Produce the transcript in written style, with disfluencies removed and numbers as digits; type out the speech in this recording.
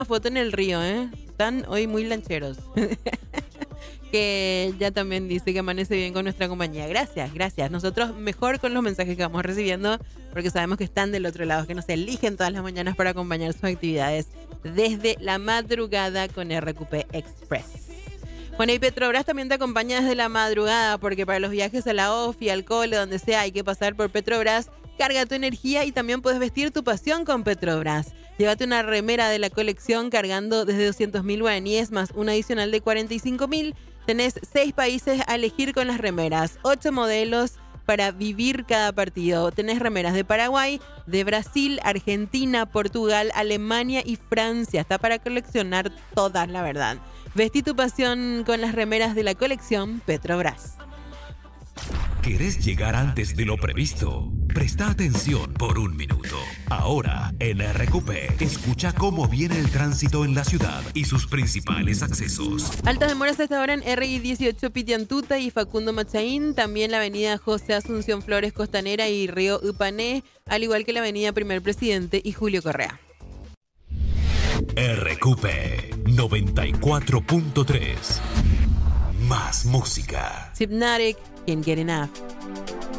foto en el río, ¿eh? Están hoy muy lancheros. Que ya también dice que amanece bien con nuestra compañía. Gracias, gracias. Nosotros mejor con los mensajes que vamos recibiendo porque sabemos que están del otro lado, que nos eligen todas las mañanas para acompañar sus actividades desde la madrugada con RQP Express. Bueno, y Petrobras también te acompaña desde la madrugada porque para los viajes a la OFI, al cole, donde sea, hay que pasar por Petrobras. Carga tu energía y también puedes vestir tu pasión con Petrobras. Llévate una remera de la colección cargando desde 200.000 guaraníes más un adicional de 45.000. Tenés 6 países a elegir con las remeras, 8 modelos para vivir cada partido. Tenés remeras de Paraguay, de Brasil, Argentina, Portugal, Alemania y Francia. Está para coleccionar todas, la verdad. Vestí tu pasión con las remeras de la colección Petrobras. ¿Querés llegar antes de lo previsto? Presta atención por un minuto. Ahora, en RQP, escucha cómo viene el tránsito en la ciudad y sus principales accesos. Altas demoras hasta ahora en RI 18 Pitiantuta y Facundo Machaín. También la avenida José Asunción Flores Costanera y Río Upané, al igual que la avenida Primer Presidente y Julio Correa. RQP 94.3. Más música. Hypnotic, Can't Get Enough.